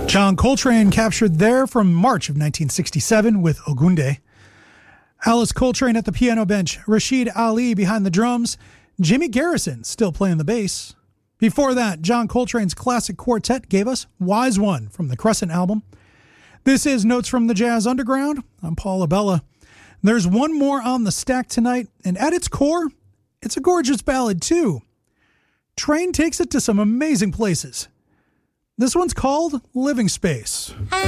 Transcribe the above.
John Coltrane captured there from March of 1967 with Ogunde. Alice Coltrane at the piano bench, Rashid Ali behind the drums, Jimmy Garrison still playing the bass. Before that, John Coltrane's classic quartet gave us Wise One from the Crescent album. This is Notes from the Jazz Underground. I'm Paul Abella. There's one more on the stack tonight, and at its core, it's a gorgeous ballad too. Train takes it to some amazing places. This one's called Living Space.